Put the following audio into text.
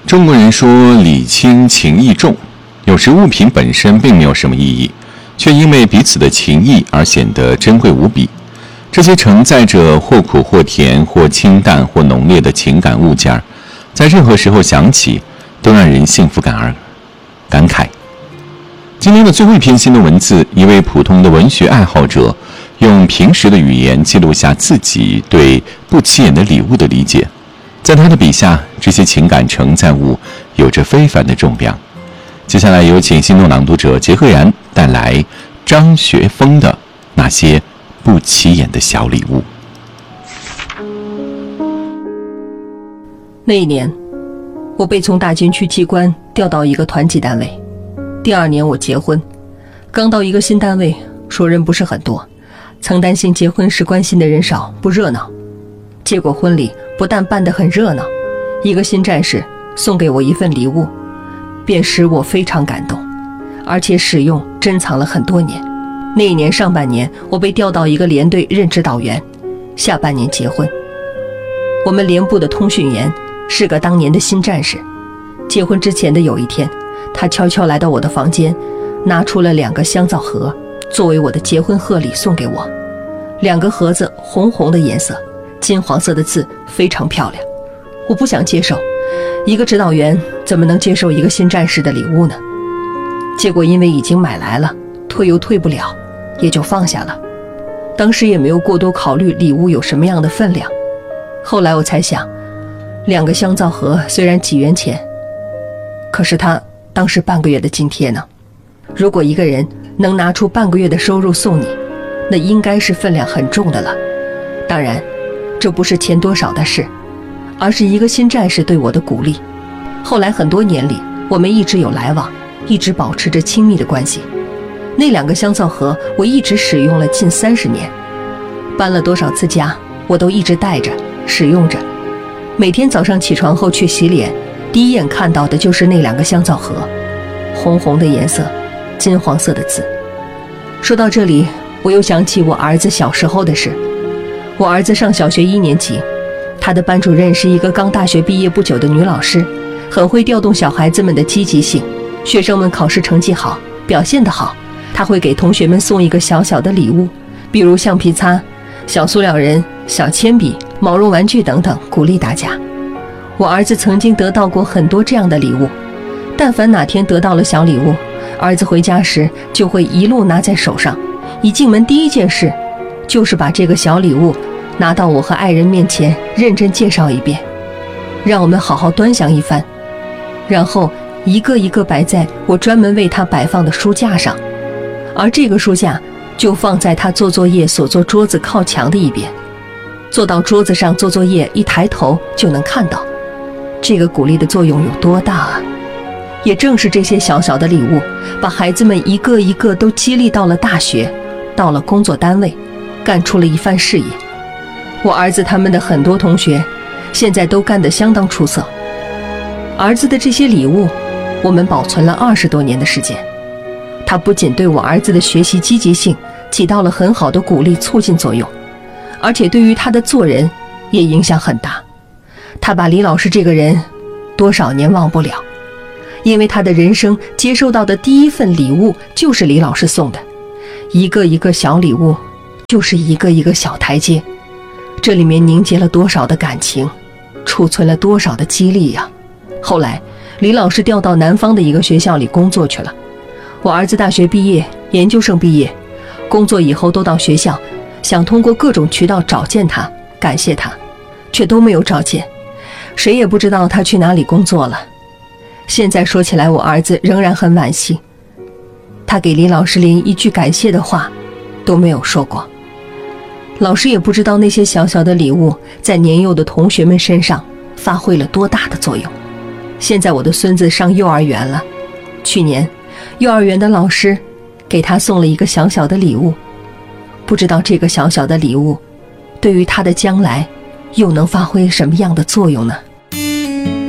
中国人说礼轻情意重，有时物品本身并没有什么意义，却因为彼此的情谊而显得珍贵无比。这些承载着或苦或甜或清淡或浓烈的情感物件，在任何时候想起都让人幸福感而感慨。今天的最后一篇新的文字，一位普通的文学爱好者用平时的语言记录下自己对不起眼的礼物的理解。在他的笔下，这些情感承载物有着非凡的重量。接下来有请心动朗读者杰赫然带来张学峰的那些不起眼的小礼物。 那一年，我被从大军区机关调到一个团级单位。第2年我结婚，刚到一个新单位，熟人不是很多，曾担心结婚时关心的人少不热闹。结果婚礼不但办得很热闹，一个新战士送给我一份礼物，便使我非常感动，而且使用珍藏了很多年。那一年上半年，我被调到一个连队任指导员，下半年结婚。我们连部的通讯员是个当年的新战士。结婚之前的有一天，他悄悄来到我的房间，拿出了2个香皂盒，作为我的结婚贺礼送给我。2个盒子红红的颜色，金黄色的字，非常漂亮。我不想接受，一个指导员怎么能接受一个新战士的礼物呢？结果因为已经买来了，退又退不了，也就放下了。当时也没有过多考虑礼物有什么样的分量。后来我才想，2个香皂盒虽然几元钱，可是他当时半个月的津贴呢。如果一个人能拿出半个月的收入送你，那应该是分量很重的了。当然这不是钱多少的事，而是一个新战士对我的鼓励。后来很多年里，我们一直有来往，一直保持着亲密的关系。那2个香皂盒我一直使用了近30年，搬了多少次家，我都一直带着使用着。每天早上起床后去洗脸，第一眼看到的就是那2个香皂盒，红红的颜色，金黄色的字。说到这里，我又想起我儿子小时候的事。我儿子上小学1年级，他的班主任是一个刚大学毕业不久的女老师，很会调动小孩子们的积极性。学生们考试成绩好，表现得好，他会给同学们送一个小小的礼物，比如橡皮擦、小塑料人、小铅笔、毛绒玩具等等，鼓励大家。我儿子曾经得到过很多这样的礼物，但凡哪天得到了小礼物，儿子回家时就会一路拿在手上，一进门第一件事就是把这个小礼物拿到我和爱人面前，认真介绍一遍，让我们好好端详一番，然后一个一个摆在我专门为他摆放的书架上，而这个书架就放在他做作业所坐桌子靠墙的一边。坐到桌子上做作业，一抬头就能看到，这个鼓励的作用有多大啊！也正是这些小小的礼物，把孩子们一个一个都激励到了大学，到了工作单位，干出了一番事业。我儿子他们的很多同学现在都干得相当出色。儿子的这些礼物我们保存了20多年的时间，他不仅对我儿子的学习积极性起到了很好的鼓励促进作用，而且对于他的做人也影响很大。他把李老师这个人多少年忘不了，因为他的人生接受到的第一份礼物就是李老师送的，一个一个小礼物就是一个一个小台阶，这里面凝结了多少的感情，储存了多少的激励呀！后来李老师调到南方的一个学校里工作去了，我儿子大学毕业，研究生毕业，工作以后都到学校，想通过各种渠道找见他，感谢他，却都没有找见，谁也不知道他去哪里工作了。现在说起来，我儿子仍然很惋惜，他给李老师连一句感谢的话都没有说过。老师也不知道那些小小的礼物在年幼的同学们身上发挥了多大的作用。现在我的孙子上幼儿园了，去年幼儿园的老师给他送了一个小小的礼物，不知道这个小小的礼物对于他的将来又能发挥什么样的作用呢？